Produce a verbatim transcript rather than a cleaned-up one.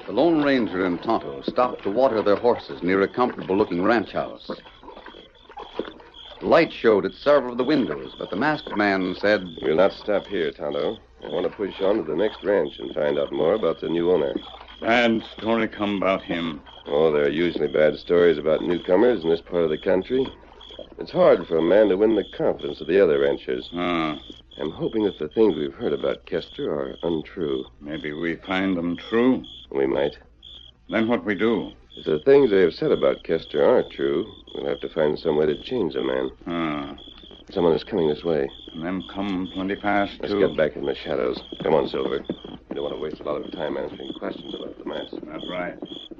The Lone Ranger and Tonto stopped to water their horses near a comfortable-looking ranch house. The light showed at several of the windows, but the masked man said... We'll not stop here, Tonto. I want to push on to the next ranch and find out more about the new owner. Bad story come about him. Oh, there are usually bad stories about newcomers in this part of the country. It's hard for a man to win the confidence of the other ranchers. Ah. I'm hoping that the things we've heard about Kester are untrue. Maybe we find them true. We might. Then what we do? If the things they have said about Kester aren't true, we'll have to find some way to change the man. Ah. Someone is coming this way. And them come plenty fast, Let's too. get back in the shadows. Come on, Silver. We don't want to waste a lot of time answering questions about the mask. That's right.